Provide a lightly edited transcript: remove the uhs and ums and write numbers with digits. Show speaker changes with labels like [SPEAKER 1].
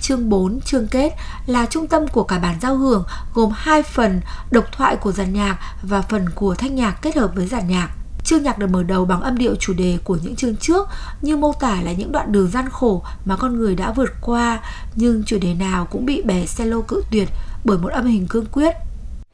[SPEAKER 1] chương 4, chương kết là trung tâm của cả bản giao hưởng, gồm 2 phần độc thoại của dàn nhạc và phần của thanh nhạc kết hợp với dàn nhạc. Chương nhạc được mở đầu bằng âm điệu chủ đề của những chương trước, như mô tả là những đoạn đường gian khổ mà con người đã vượt qua, nhưng chủ đề nào cũng bị bè cello cự tuyệt bởi một âm hình cương quyết.